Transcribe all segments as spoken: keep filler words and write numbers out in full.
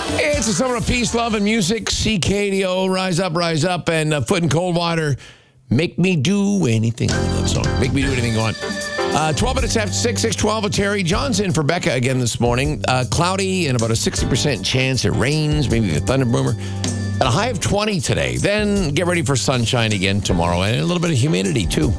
It's a summer of peace, love, and music. C K D O, Rise Up, Rise Up, and uh, Foot in Cold Water. Make me do anything. I love that song. Make me do anything you want. Uh, twelve minutes after six, six twelve with Terry. John's in for Becca again this morning. Uh, cloudy and about a sixty percent chance it rains, maybe a thunder boomer. At a high of twenty today. Then get ready for sunshine again tomorrow. And a little bit of humidity, too.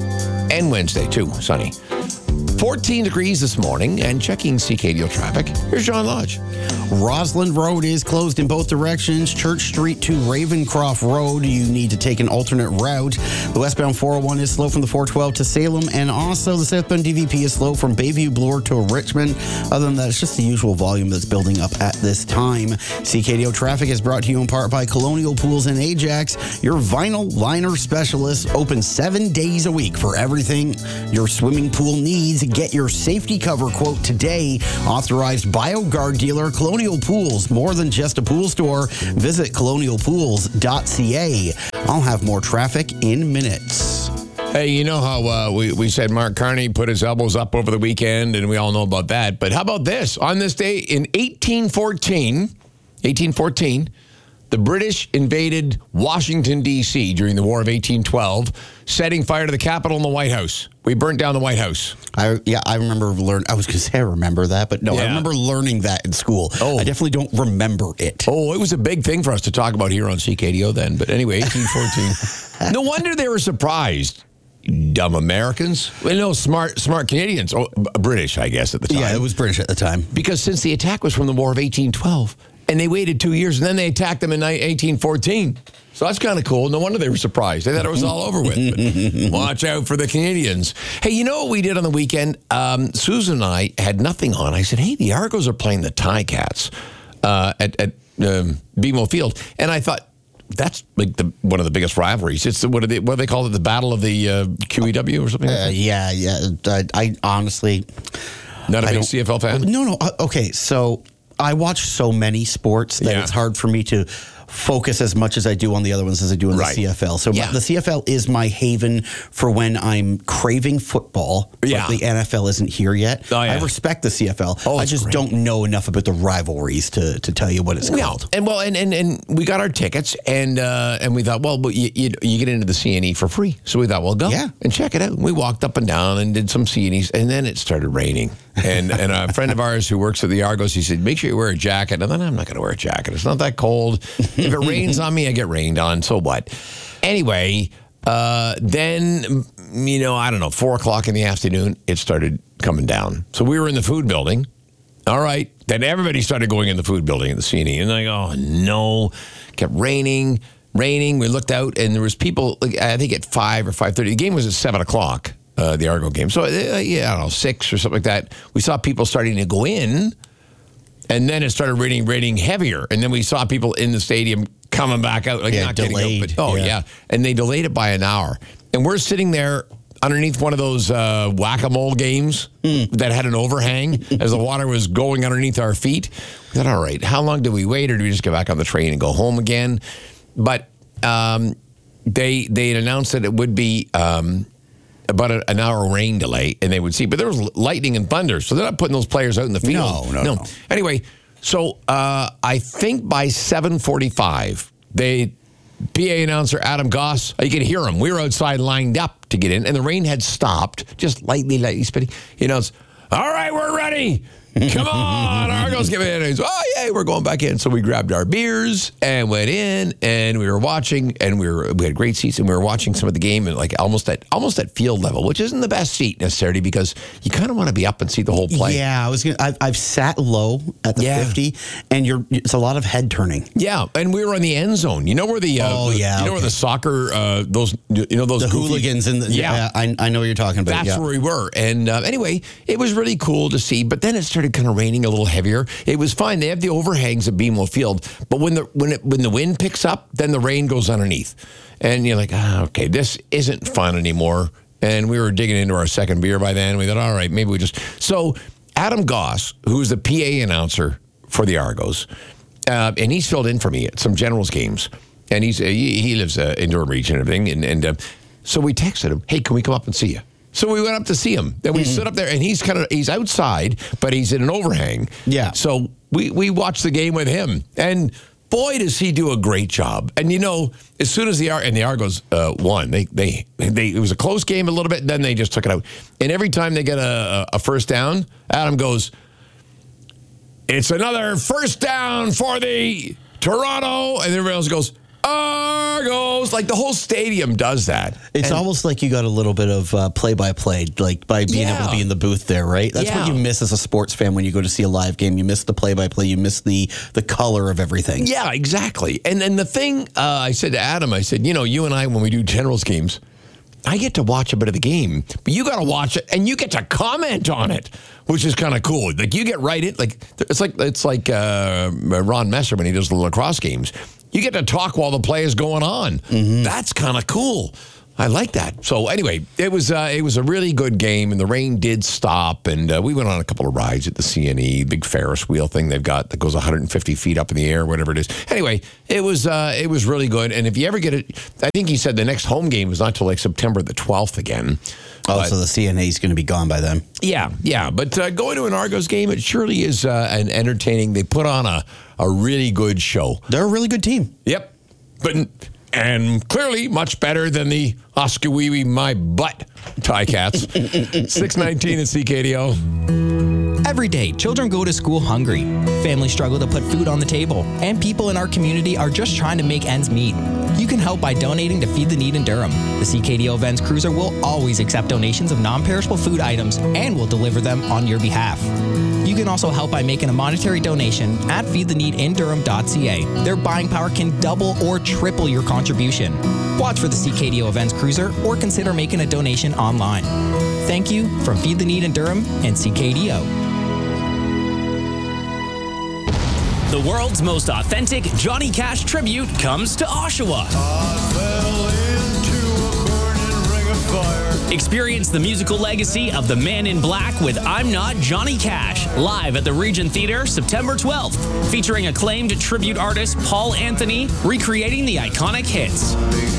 And Wednesday, too. Sunny. fourteen degrees this morning, and checking C K D O traffic. Here's John Lodge. Roslyn Road is closed in both directions. Church Street to Ravencroft Road, you need to take an alternate route. The westbound four oh one is slow from the four twelve to Salem, and also the southbound D V P is slow from Bayview Bloor to Richmond. Other than that, it's just the usual volume that's building up at this time. C K D O traffic is brought to you in part by Colonial Pools in Ajax, your vinyl liner specialist, open seven days a week for everything your swimming pool needs. Get your safety cover quote today. Authorized BioGuard dealer, Colonial Pools, more than just a pool store. Visit colonial pools dot c a. I'll have more traffic in minutes. Hey, you know how uh, we, we said Mark Carney put his elbows up over the weekend, and we all know about that. But how about this? On this day in eighteen fourteen, eighteen fourteen, the British invaded Washington, D C during the War of eighteen twelve, setting fire to the Capitol and the White House. We burnt down the White House. I yeah, I remember learn. I was going to say I remember that, but no, Yeah. I remember learning that in school. Oh. I definitely don't remember it. Oh, it was a big thing for us to talk about here on C K D O then. But anyway, eighteen fourteen. No wonder they were surprised. Dumb Americans. Well, no, smart smart Canadians. Oh, British, I guess, at the time. Yeah, it was British at the time. Because since the attack was from the War of eighteen twelve, and they waited two years, and then they attacked them in eighteen fourteen. So that's kind of cool. No wonder they were surprised. They thought it was all over with. But watch out for the Canadians. Hey, you know what we did on the weekend? Um, Susan and I had nothing on. I said, hey, the Argos are playing the Ticats uh, at, at um, B M O Field. And I thought, that's like the one of the biggest rivalries. It's the, what do they what do they call it? The Battle of the uh, Q E W or something? Uh, like that? yeah, yeah. I, I honestly, Not a I big don't- C F L fan? No, no. uh, Okay, so I watch so many sports that Yeah. it's hard for me to focus as much as I do on the other ones as I do on Right. the C F L. So my- Yeah. the C F L is my haven for when I'm craving football. Yeah. But the N F L isn't here yet. Oh, yeah. I respect the C F L. Oh, I it's just great. don't know enough about the rivalries to, to tell you what it's No, called. and well, and, and and we got our tickets, and uh, and we thought, well, but you, you you get into the C N E for free, so we thought, well, go Yeah. and check it out. We walked up and down and did some C N Es, and then it started raining. And and a friend of ours who works at the Argos, he said, make sure you wear a jacket. And then I'm not going to wear a jacket. It's not that cold. If it rains on me, I get rained on. So what? Anyway, uh, then you know, I don't know, four o'clock in the afternoon, it started coming down. So we were in the food building. All right. Then everybody started going in the food building at the C N E. And I go, oh, no. Kept raining, raining. We looked out, and there was people, like, I think at five or five thirty. The game was at seven o'clock, uh, the Argo game. So, uh, yeah, I don't know, six or something like that. We saw people starting to go in, and then it started raining, raining heavier. And then we saw people in the stadium coming back out. Like, Yeah, not getting delayed. out, but, oh, yeah. Yeah. And they delayed it by an hour. And we're sitting there underneath one of those uh, whack-a-mole games that had an overhang as the water was going underneath our feet. We thought, all right, how long do we wait, or do we just get back on the train and go home again? But um, they they had announced that it would be um, about a, an hour rain delay, and they would see. But there was lightning and thunder, so they're not putting those players out in the field. No, no, no. Anyway, so uh, I think by seven forty-five, they... P A announcer Adam Goss, you could hear him. We were outside lined up to get in, and the rain had stopped, just lightly, lightly spitting. He announced, all right, we're ready. Come on, Argos, get in. He's, oh, yeah, we're going back in. So we grabbed our beers and went in, and we were watching, and we were we had great seats, and we were watching some of the game, and like almost at almost at field level, which isn't the best seat necessarily, because you kind of want to be up and see the whole play. Yeah, I was gonna. I've, I've sat low at the Yeah. fifty, and you're. It's a lot of head turning. Yeah, and we were in the end zone. You know where the uh, Oh, yeah, you know where okay. the soccer uh, those you know those The goofy- hooligans in the. Yeah. Yeah, I, I know what you're talking about. That's yeah. where we were. And uh, anyway, it was really cool to see. But then it started kind of raining a little heavier. It was fine. They have the overhangs at B M O Field. But when the when it when the wind picks up, then the rain goes underneath. And you're like, ah, okay, this isn't fun anymore. And we were digging into our second beer by then. We thought, all right, maybe we just... So Adam Goss, who's the P A announcer for the Argos, uh, and he's filled in for me at some Generals games. And he's uh, he, he lives uh, in Durham Region and everything. And, and uh, so we texted him, hey, can we come up and see you? So we went up to see him. Then we mm-hmm. stood up there, and he's kind of he's outside, but he's in an overhang. Yeah. So we we watched the game with him, and boy, does he do a great job. And you know, as soon as the Ar- and the Argos uh, won, they, they they it was a close game a little bit. Then they just took it out. And every time they get a, a first down, Adam goes, "It's another first down for the Toronto," and everybody else goes, Argos. Like the whole stadium does that. It's and almost like you got a little bit of uh, play-by-play, like by being yeah. able to be in the booth there, right? That's yeah. what you miss as a sports fan when you go to see a live game. You miss the play-by-play. You miss the the color of everything. Yeah, exactly. And and the thing uh, I said to Adam, I said, you know, you and I, when we do Generals games, I get to watch a bit of the game, but you got to watch it and you get to comment on it, which is kind of cool. Like you get right in, like it's like it's like uh, Ron Messer when he does the lacrosse games. You get to talk while the play is going on. Mm-hmm. That's kind of cool. I like that. So anyway, it was uh, it was a really good game, and the rain did stop, and uh, we went on a couple of rides at the C N E, big Ferris wheel thing they've got that goes one hundred fifty feet up in the air, whatever it is. Anyway, it was uh, it was really good, and if you ever get it, I think he said the next home game is not till like September the twelfth again. Oh, but, so the C N A is going to be gone by then. Yeah, yeah. But uh, going to an Argos game, it surely is uh, an entertaining. They put on a, a really good show. They're a really good team. Yep. But and clearly much better than the Oscar-wee-wee my butt Ticats. six nineteen at C K D O. Every day, children go to school hungry. Families struggle to put food on the table. And people in our community are just trying to make ends meet. You can help by donating to Feed the Need in Durham. The C K D O Events Cruiser will always accept donations of non-perishable food items and will deliver them on your behalf. You can also help by making a monetary donation at feed the need in durham dot c a. Their buying power can double or triple your contribution. Watch for the C K D O Events Cruiser or consider making a donation online. Thank you from Feed the Need in Durham and C K D O. The world's most authentic Johnny Cash tribute comes to Oshawa. I fell into a burning ring of fire. Experience the musical legacy of the Man in Black with I'm Not Johnny Cash, live at the Regent Theatre September twelfth, featuring acclaimed tribute artist Paul Anthony, recreating the iconic hits.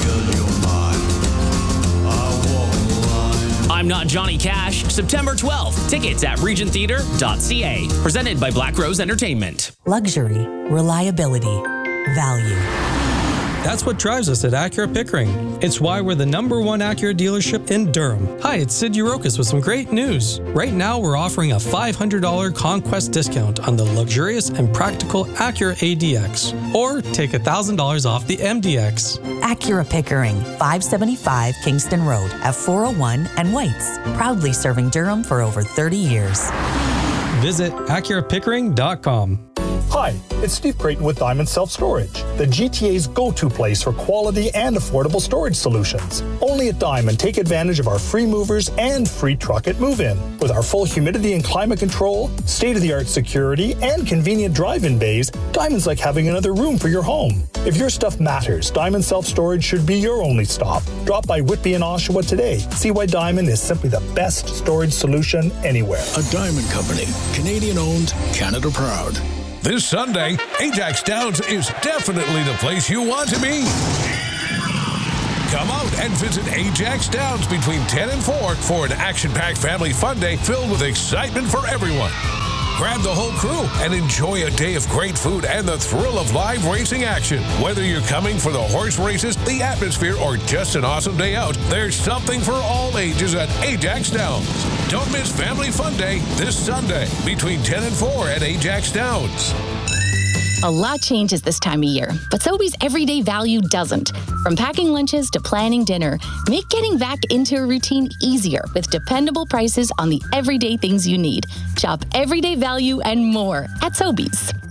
I'm Not Johnny Cash, September twelfth. Tickets at regent theatre dot c a. Presented by Black Rose Entertainment. Luxury, reliability, value. That's what drives us at Acura Pickering. It's why we're the number one Acura dealership in Durham. Hi, it's Sid Urokas with some great news. Right now, we're offering a five hundred dollars Conquest discount on the luxurious and practical Acura A D X. Or take one thousand dollars off the M D X. Acura Pickering, five seventy-five Kingston Road at four oh one and Whites. Proudly serving Durham for over thirty years. Visit acura pickering dot com. Hi, it's Steve Creighton with Diamond Self-Storage, the G T A's go-to place for quality and affordable storage solutions. Only at Diamond, take advantage of our free movers and free truck at move-in. With our full humidity and climate control, state-of-the-art security, and convenient drive-in bays, Diamond's like having another room for your home. If your stuff matters, Diamond Self-Storage should be your only stop. Drop by Whitby and Oshawa today. See why Diamond is simply the best storage solution anywhere. A Diamond Company, Canadian-owned, Canada proud. This Sunday, Ajax Downs is definitely the place you want to be. Come out and visit Ajax Downs between ten and four for an action-packed family fun day filled with excitement for everyone. Grab the whole crew and enjoy a day of great food and the thrill of live racing action. Whether you're coming for the horse races, the atmosphere, or just an awesome day out, there's something for all ages at Ajax Downs. Don't miss Family Fun Day this Sunday between ten and four at Ajax Downs. A lot changes this time of year, but Sobeys everyday value doesn't. From packing lunches to planning dinner, make getting back into a routine easier with dependable prices on the everyday things you need. Shop everyday value and more at Sobeys.